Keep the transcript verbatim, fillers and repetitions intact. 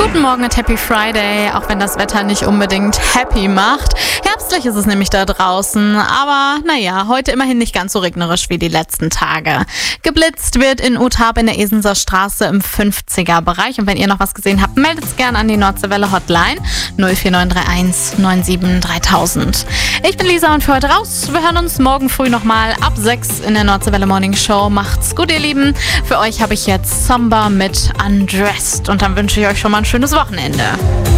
Guten Morgen und Happy Friday, auch wenn das Wetter nicht unbedingt happy macht. Herbstlich ist es nämlich da draußen, aber naja, heute immerhin nicht ganz so regnerisch wie die letzten Tage. Geblitzt wird in Uthab in der Esenser Straße im fünfziger-Bereich. Und wenn ihr noch was gesehen habt, meldet es gerne an die Nordseewelle Hotline null vier neun drei eins neun sieben dreitausend. Ich bin Lisa und für heute raus. Wir hören uns morgen früh nochmal ab sechs in der Nordseewelle Morning Show. Macht's gut, ihr Lieben. Für euch habe ich jetzt Samba mit Undressed und dann wünsche ich euch schon mal ein schönes Wochenende.